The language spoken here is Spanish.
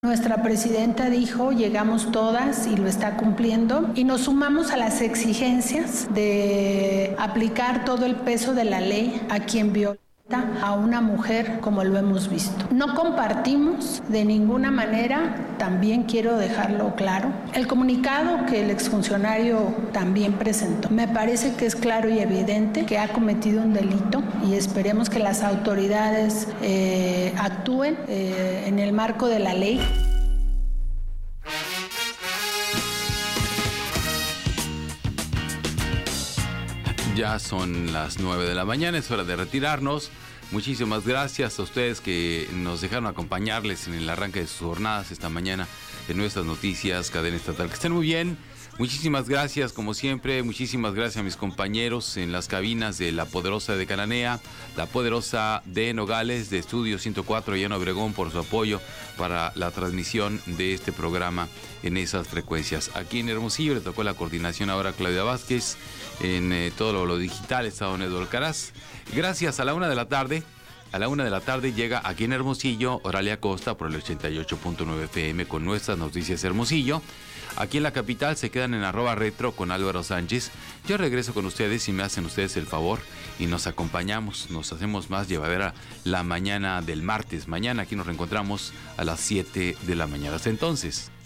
Nuestra presidenta dijo, llegamos todas y lo está cumpliendo, y nos sumamos a las exigencias de aplicar todo el peso de la ley a quien violenta a una mujer, como lo hemos visto. No compartimos de ninguna manera, también quiero dejarlo claro, el comunicado que el exfuncionario también presentó. Me parece que es claro y evidente que ha cometido un delito y esperemos que las autoridades actúen en el marco de la ley. Ya son las 9 de la mañana, es hora de retirarnos. Muchísimas gracias a ustedes que nos dejaron acompañarles en el arranque de sus jornadas esta mañana en nuestras noticias, Cadena Estatal. Que estén muy bien. Muchísimas gracias, como siempre. Muchísimas gracias a mis compañeros en las cabinas de La Poderosa de Cananea, La Poderosa de Nogales, de Estudio 104 y en Obregón por su apoyo para la transmisión de este programa en esas frecuencias. Aquí en Hermosillo le tocó la coordinación ahora a Claudia Vázquez. En todo lo digital está don Edu Alcaraz. Gracias. A la 1 de la tarde. A la 1 de la tarde llega aquí en Hermosillo Oralia Costa por el 88.9 FM con nuestras noticias Hermosillo. Aquí en la capital se quedan en @retro con Álvaro Sánchez. Yo regreso con ustedes si me hacen ustedes el favor y nos acompañamos, nos hacemos más llevadera la mañana del martes. Mañana aquí nos reencontramos a las 7 de la mañana. Hasta entonces.